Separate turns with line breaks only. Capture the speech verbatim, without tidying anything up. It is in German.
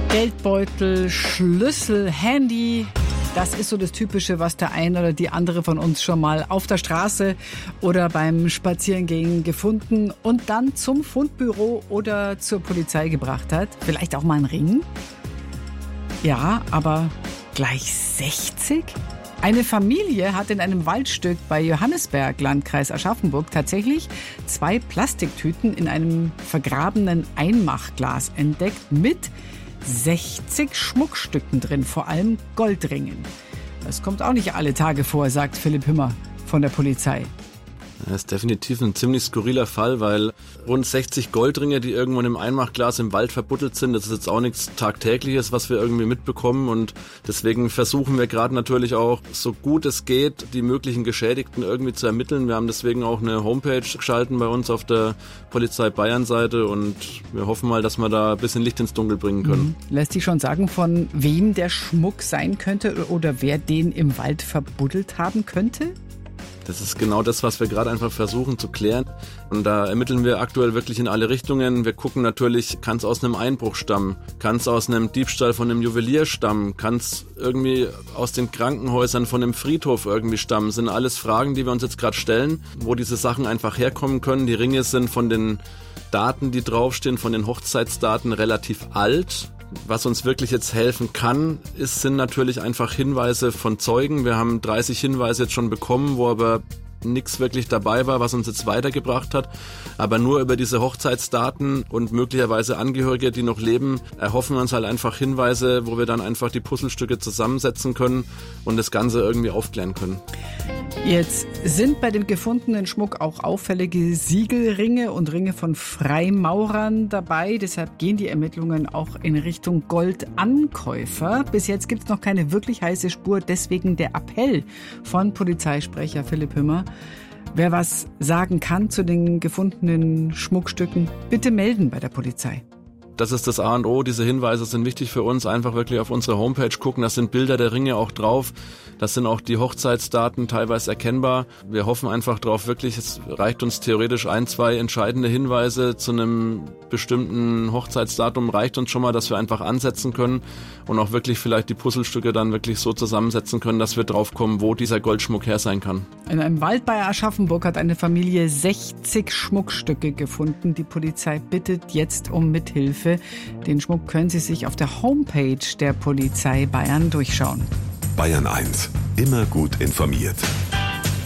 Geldbeutel, Schlüssel, Handy. Das ist so das Typische, was der eine oder die andere von uns schon mal auf der Straße oder beim Spazierengehen gefunden und dann zum Fundbüro oder zur Polizei gebracht hat. Vielleicht auch mal ein Ring? Ja, aber gleich sechzig? Eine Familie hat in einem Waldstück bei Johannisberg, Landkreis Aschaffenburg, tatsächlich zwei Plastiktüten in einem vergrabenen Einmachglas entdeckt mit sechzig Schmuckstücken drin, vor allem Goldringen. Das kommt auch nicht alle Tage vor, sagt Philipp Hümmer von der Polizei.
Das ist definitiv ein ziemlich skurriler Fall, weil rund sechzig Goldringe, die irgendwo in einem Einmachglas im Wald verbuddelt sind, das ist jetzt auch nichts Tagtägliches, was wir irgendwie mitbekommen, und deswegen versuchen wir gerade natürlich auch, so gut es geht, die möglichen Geschädigten irgendwie zu ermitteln. Wir haben deswegen auch eine Homepage geschalten bei uns auf der Polizei Bayern-Seite und wir hoffen mal, dass wir da ein bisschen Licht ins Dunkel bringen können.
Mhm. Lässt sich schon sagen, von wem der Schmuck sein könnte oder wer den im Wald verbuddelt haben könnte?
Das ist genau das, was wir gerade einfach versuchen zu klären. Und da ermitteln wir aktuell wirklich in alle Richtungen. Wir gucken natürlich, kann es aus einem Einbruch stammen? Kann es aus einem Diebstahl von einem Juwelier stammen? Kann es irgendwie aus den Krankenhäusern von einem Friedhof irgendwie stammen? Das sind alles Fragen, die wir uns jetzt gerade stellen, wo diese Sachen einfach herkommen können. Die Ringe sind von den Daten, die draufstehen, von den Hochzeitsdaten relativ alt. Was uns wirklich jetzt helfen kann, ist, sind natürlich einfach Hinweise von Zeugen. Wir haben dreißig Hinweise jetzt schon bekommen, wo aber nichts wirklich dabei war, was uns jetzt weitergebracht hat. Aber nur über diese Hochzeitsdaten und möglicherweise Angehörige, die noch leben, erhoffen wir uns halt einfach Hinweise, wo wir dann einfach die Puzzlestücke zusammensetzen können und das Ganze irgendwie aufklären können.
Jetzt sind bei dem gefundenen Schmuck auch auffällige Siegelringe und Ringe von Freimaurern dabei. Deshalb gehen die Ermittlungen auch in Richtung Goldankäufer. Bis jetzt gibt es noch keine wirklich heiße Spur. Deswegen der Appell von Polizeisprecher Philipp Hümmer. Wer was sagen kann zu den gefundenen Schmuckstücken, bitte melden bei der Polizei.
Das ist das A und O. Diese Hinweise sind wichtig für uns. Einfach wirklich auf unsere Homepage gucken. Da sind Bilder der Ringe auch drauf. Das sind auch die Hochzeitsdaten teilweise erkennbar. Wir hoffen einfach drauf, wirklich, es reicht uns theoretisch ein, zwei entscheidende Hinweise zu einem bestimmten Hochzeitsdatum. Reicht uns schon mal, dass wir einfach ansetzen können und auch wirklich vielleicht die Puzzlestücke dann wirklich so zusammensetzen können, dass wir drauf kommen, wo dieser Goldschmuck her sein kann.
In einem Wald bei Aschaffenburg hat eine Familie sechzig Schmuckstücke gefunden. Die Polizei bittet jetzt um Mithilfe. Den Schmuck können Sie sich auf der Homepage der Polizei Bayern durchschauen.
Bayern eins. Immer gut informiert.